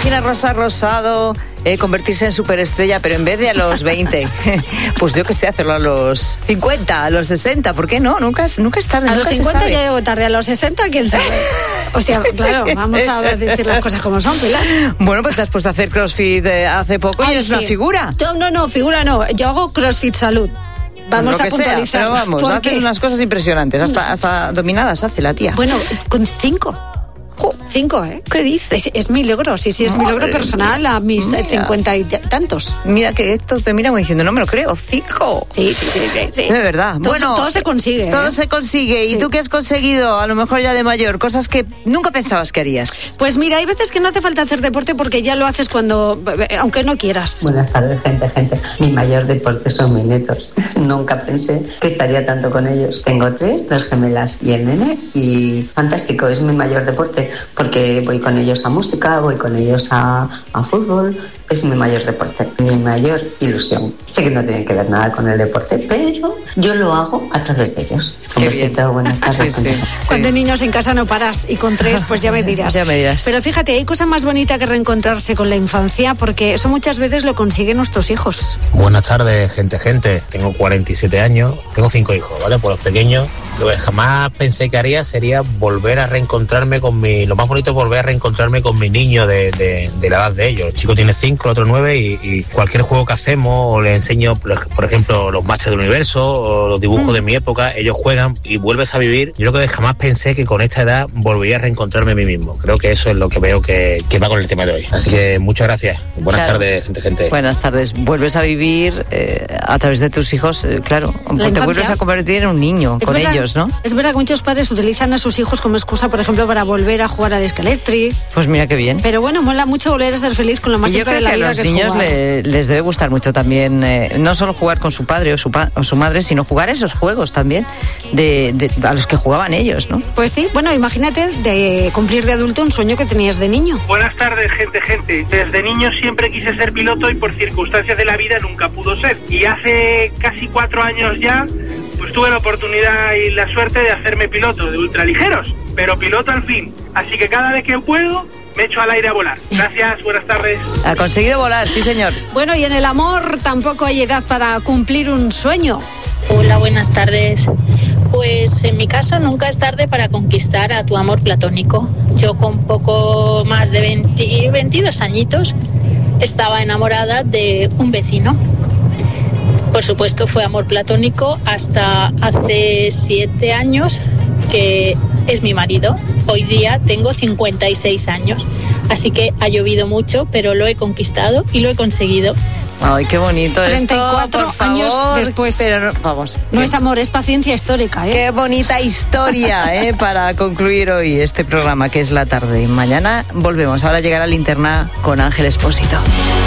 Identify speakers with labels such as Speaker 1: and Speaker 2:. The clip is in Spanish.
Speaker 1: imagina Rosa Rosado convertirse en superestrella, pero en vez de a los 20, pues yo qué sé, hacerlo a los 50, a los 60, ¿por qué no? Nunca es tarde.
Speaker 2: A los 50 ya llego tarde, a los 60, ¿quién sabe? O sea, claro, vamos a decir las cosas como son, Pilar.
Speaker 1: Bueno, pues te has puesto a hacer CrossFit hace poco y eres una figura.
Speaker 2: No, figura no. Yo hago CrossFit Salud. Vamos a puntualizar.
Speaker 1: Sea, pero vamos, hace unas cosas impresionantes. Hasta dominadas hace la tía.
Speaker 2: Bueno, con 5. 5, ¿eh?
Speaker 1: ¿Qué dices?
Speaker 2: Es mi logro, sí, es mi logro personal a mis 50 y tantos.
Speaker 1: Mira que Héctor te mira como diciendo, no me lo creo, 5.
Speaker 2: Sí.
Speaker 1: De verdad.
Speaker 2: Todo se consigue.
Speaker 1: Todo se consigue. ¿Y tú qué has conseguido, a lo mejor ya de mayor? Cosas que nunca pensabas que harías.
Speaker 2: Pues mira, hay veces que no hace falta hacer deporte porque ya lo haces aunque no quieras.
Speaker 3: Buenas tardes, gente. Mi mayor deporte son mis nietos. Nunca pensé que estaría tanto con ellos. Tengo 3, 2 gemelas y el nene, y fantástico, es mi mayor deporte. Porque voy con ellos a música, voy con ellos a fútbol. Es mi mayor deporte, mi mayor ilusión. Sé que no tienen que ver nada con el deporte, pero yo lo hago a través de ellos. Un besito, buenas tardes.
Speaker 1: Sí.
Speaker 2: Cuando hay niños en casa no paras, y con 3 pues ya me dirás. Pero fíjate, hay cosa más bonita que reencontrarse con la infancia, porque eso muchas veces lo consiguen nuestros hijos.
Speaker 4: Buenas tardes, gente. Tengo 47 años, tengo 5 hijos, ¿vale? Por los pequeños, lo que jamás pensé que haría sería volver a reencontrarme lo más bonito es volver a reencontrarme con mi niño de la edad de ellos. El chico tiene 5, el otro 9, y cualquier juego que hacemos, o le enseño, por ejemplo, los Masters del Universo o los dibujos de mi época, ellos juegan y vuelves a vivir. Yo creo que jamás pensé que con esta edad volvería a reencontrarme a mí mismo. Creo que eso es lo que veo que va con el tema de hoy. Así que muchas gracias. Buenas tardes, gente.
Speaker 1: Buenas tardes. Vuelves a vivir a través de tus hijos, claro. Te vuelves a convertir en un niño con ellos, ¿no?
Speaker 2: Es verdad que muchos padres utilizan a sus hijos como excusa, por ejemplo, para volver a jugar a Discalestri.
Speaker 1: Pues mira qué bien.
Speaker 2: Pero bueno, mola mucho volver a ser feliz con lo más simple de la vida, que es jugar.
Speaker 1: A los niños les debe gustar mucho también, no solo jugar con su padre o su madre, sino jugar esos juegos también a los que jugaban ellos, ¿no?
Speaker 2: Pues sí, bueno, imagínate de cumplir de adulto un sueño que tenías de niño.
Speaker 5: Buenas tardes, gente. Desde niño siempre quise ser piloto y por circunstancias de la vida nunca pudo ser. Y hace casi 4 años ya, pues tuve la oportunidad y la suerte de hacerme piloto de ultraligeros, pero piloto al fin. Así que cada vez que puedo, me echo al aire a volar. Gracias, buenas tardes.
Speaker 1: Ha conseguido volar, sí señor.
Speaker 2: Bueno, y en el amor tampoco hay edad para cumplir un sueño.
Speaker 6: Hola, buenas tardes. Pues en mi caso nunca es tarde para conquistar a tu amor platónico. Yo con poco más de 22 añitos estaba enamorada de un vecino. Por supuesto fue amor platónico hasta hace 7 años, que es mi marido. Hoy día tengo 56 años, así que ha llovido mucho, pero lo he conquistado y lo he conseguido.
Speaker 1: Ay, qué bonito
Speaker 2: 34
Speaker 1: esto,
Speaker 2: años después.
Speaker 1: Pero vamos.
Speaker 2: No es amor, es paciencia histórica, ¿eh?
Speaker 1: Qué bonita historia, para concluir hoy este programa, que es La Tarde. Mañana volvemos. Ahora llegará Linterna con Ángel Expósito.